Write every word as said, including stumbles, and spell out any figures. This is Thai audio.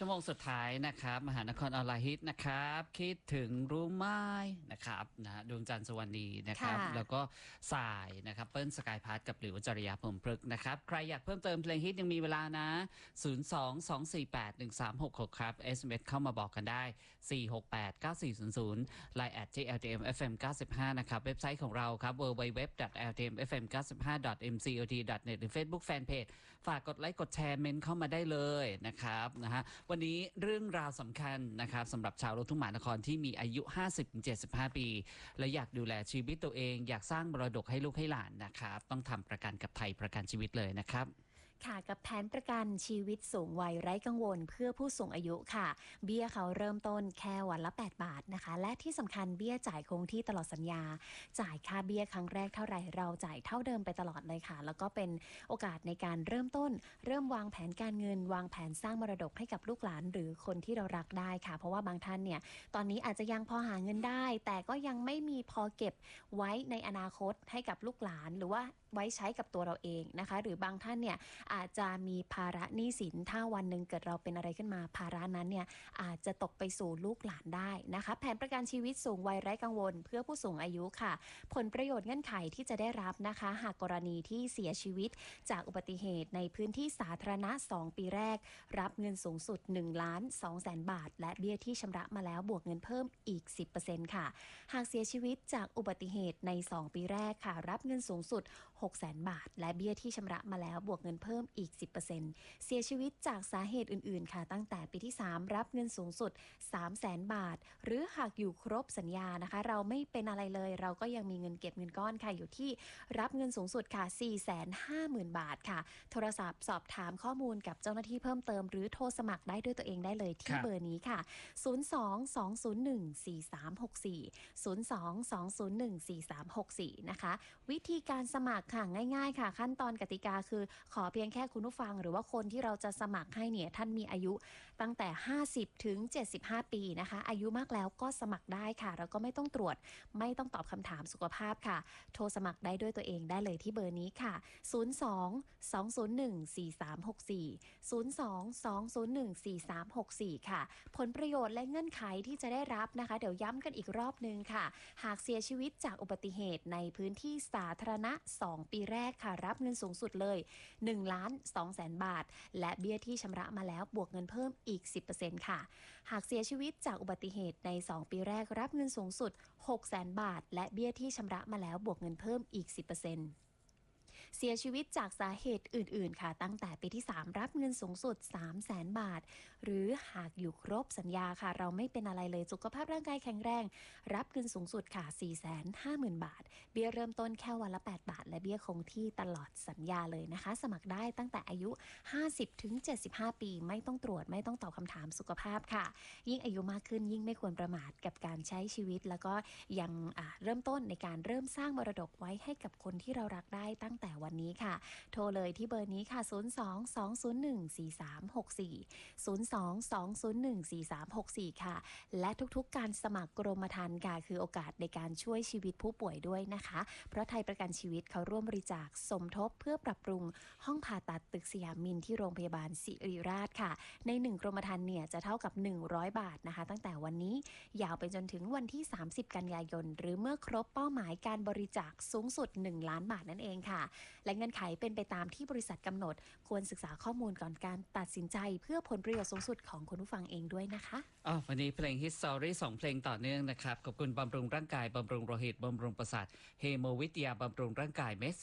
ชั่วโมงสุดท้ายนะครับมหานครออนไลน์ฮิตนะครับคิดถึงรู้ไหมนะครับนะดวงจันทร์สุวรรณีนะครับแล้วก็สายนะครับเปิ้ลสกายพาร์ทกับหลิวจริยาพรหมพฤกษ์นะครับใครอยากเพิ่มเติมเพลงฮิตยังมีเวลานะศูนย์ สอง สอง สี่ แปด หนึ่ง สาม หก หกครับ เอส เอ็ม เอส เข้ามาบอกกันได้สี่ หก แปด เก้า สี่ ศูนย์ ศูนย์ ไลน์ แอท ที่ แอล ที เอ็ม เอฟ เอ็ม เก้าสิบห้านะครับเว็บไซต์ของเราครับ ดับเบิลยู ดับเบิลยู ดับเบิลยู ดอท แอล ที เอ็ม เอฟ เอ็ม เก้าสิบห้า ดอท เอ็ม ซี โอ ที ดอท เน็ต หรือ Facebook Fanpage ฝากกดไลค์กดแชร์เมนต์เข้ามาได้เลยนะครับนะฮะวันนี้เรื่องราวสำคัญนะครับสำหรับชาวลูกทุ่งมหานครที่มีอายุ ห้าสิบถึงเจ็ดสิบห้า ปีและอยากดูแลชีวิตตัวเองอยากสร้างมรดกให้ลูกให้หลานนะครับต้องทำประกันกับไทยประกันชีวิตเลยนะครับค่ะกับแผนประกันชีวิตสูงวัยไร้กังวลเพื่อผู้สูงอายุค่ะเบี้ยเขาเริ่มต้นแค่วันละแปดบาทนะคะและที่สำคัญเบี้ยจ่ายคงที่ตลอดสัญญาจ่ายค่าเบี้ยครั้งแรกเท่าไหร่เราจ่ายเท่าเดิมไปตลอดเลยค่ะแล้วก็เป็นโอกาสในการเริ่มต้นเริ่มวางแผนการเงินวางแผนสร้างมรดกให้กับลูกหลานหรือคนที่เรารักได้ค่ะเพราะว่าบางท่านเนี่ยตอนนี้อาจจะยังพอหาเงินได้แต่ก็ยังไม่มีพอเก็บไว้ในอนาคตให้กับลูกหลานหรือว่าไว้ใช้กับตัวเราเองนะคะหรือบางท่านเนี่ยอาจจะมีภาระหนี้สินถ้าวันหนึ่งเกิดเราเป็นอะไรขึ้นมาภาระนั้นเนี่ยอาจจะตกไปสู่ลูกหลานได้นะคะแผนประกันชีวิตสูงวัยไร้กังวลเพื่อผู้สูงอายุค่ะผลประโยชน์เงื่อนไขที่จะได้รับนะคะหากกรณีที่เสียชีวิตจากอุบัติเหตุในพื้นที่สาธารณะสองปีแรกรับเงินสูงสุดหนึ่งล้านสองแสนบาทและเบี้ยที่ชำระมาแล้วบวกเงินเพิ่มอีก สิบเปอร์เซ็นต์ ค่ะหากเสียชีวิตจากอุบัติเหตุในสองปีแรกค่ะรับเงินสูงสุดหกแสนบาทและเบี้ยที่ชำระมาแล้วบวกเงินเพิ่มอีก สิบเปอร์เซ็นต์ เสียชีวิตจากสาเหตุอื่นๆค่ะตั้งแต่ปีที่สามรับเงินสูงสุด สามแสนบาทหรือหากอยู่ครบสัญญานะคะเราไม่เป็นอะไรเลยเราก็ยังมีเงินเก็บเงินก้อนค่ะอยู่ที่รับเงินสูงสุดค่ะ สี่แสนห้าหมื่น บาทค่ะโทรศัพท์สอบถามข้อมูลกับเจ้าหน้าที่เพิ่มเติมหรือโทรสมัครได้ด้วยตัวเองได้เลยที่เบอร์นี้ค่ะศูนย์ สอง สอง ศูนย์ หนึ่ง สี่ สาม หก สี่ ศูนย์ สอง สอง ศูนย์ หนึ่ง สี่ สาม หก สี่นะคะวิธีการสมัครค่ะง่ายๆค่ะขั้นตอนกติกาคือขอเพียงแค่คุณผู้ฟังหรือว่าคนที่เราจะสมัครให้เนี่ยท่านมีอายุตั้งแต่ห้าสิบถึงเจ็ดสิบห้าปีนะคะอายุมากแล้วก็สมัครได้ค่ะแล้วก็ไม่ต้องตรวจไม่ต้องตอบคำถามสุขภาพค่ะโทรสมัครได้ด้วยตัวเองได้เลยที่เบอร์นี้ค่ะศูนย์ สอง สอง ศูนย์ หนึ่ง สี่ สาม หก สี่ ศูนย์ สอง สอง ศูนย์ หนึ่ง สี่ สาม หก สี่ค่ะผลประโยชน์และเงื่อนไขที่จะได้รับนะคะเดี๋ยวย้ำกันอีกรอบนึงค่ะหากเสียชีวิตจากอุบัติเหตุในพื้นที่สาธารณะสองปีแรกค่ะรับเงินสูงสุดเลยหนึ่งล้านสองแสนบาทและเบี้ยที่ชำระมาแล้วบวกเงินเพิ่มอีก สิบเปอร์เซ็นต์ ค่ะหากเสียชีวิตจากอุบัติเหตุในสองปีแรกรับเงินสูงสุดหกแสนบาทและเบี้ยที่ชำระมาแล้วบวกเงินเพิ่มอีก สิบเปอร์เซ็นต์เสียชีวิตจากสาเหตุอื่นๆค่ะตั้งแต่ปีที่สามรับเงินสูงสุด สามแสนบาทหรือหากอยู่ครบสัญญาค่ะเราไม่เป็นอะไรเลยสุขภาพร่างกายแข็งแรงรับเงินสูงสุดค่ะ สี่แสนห้าหมื่น บาทเบี้ยเริ่มต้นแค่วันละแปดบาทและเบี้ยคงที่ตลอดสัญญาเลยนะคะสมัครได้ตั้งแต่อายุห้าสิบถึงเจ็ดสิบห้าปีไม่ต้องตรวจไม่ต้องตอบคำถามสุขภาพค่ะยิ่งอายุมากขึ้นยิ่งไม่ควรประมาทกับการใช้ชีวิตแล้วก็ยังเริ่มต้นในการเริ่มสร้างมรดกไว้ให้กับคนที่เรารักได้ตั้งแต่วันนี้ค่ะโทรเลยที่เบอร์นี้ค่ะศูนย์ สอง สอง ศูนย์ หนึ่ง สี่ สาม หก สี่ ศูนย์ สอง สอง ศูนย์ หนึ่ง สี่ สาม หก สี่ค่ะและทุกๆการสมัครกรมธรรม์ค่ะคือโอกาสในการช่วยชีวิตผู้ป่วยด้วยนะคะเพราะไทยประกันชีวิตเขาร่วมบริจาคสมทบเพื่อปรับปรุงห้องผ่าตัดตึกสยามมินที่โรงพยาบาลศิริราชค่ะในหนึ่งกรมธรรม์เนี่ยจะเท่ากับหนึ่งร้อยบาทนะคะตั้งแต่วันนี้ยาวไปจนถึงวันที่สามสิบกันยายนหรือเมื่อครบเป้าหมายการบริจาคสูงสุดหนึ่งล้านบาทนั่นเองค่ะและเงื่อนไขเป็นไปตามที่บริษัทกำหนดควรศึกษาข้อมูลก่อนการตัดสินใจเพื่อผลประโยชน์สูงสุดของคุณผู้ฟังเองด้วยนะคะอ๋อวันนี้เพลง Hit Story สองเพลงต่อเนื่องนะครับขอบคุณบำรุงร่างกายบำรุงโลหิตบำรุงประสาทเฮโมวิทยาบำรุงร่างกายเมส